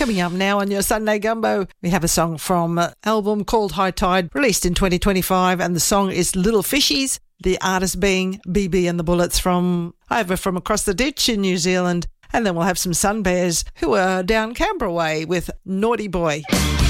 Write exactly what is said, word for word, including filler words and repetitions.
Coming up now on your Sunday Gumbo, we have a song from an album called High Tide, released in twenty twenty-five, and the song is Little Fishies, the artist being B B and the Bullets from over from across the ditch in New Zealand. And then we'll have some Sun Bears who are down Canberra way with Naughty Boy.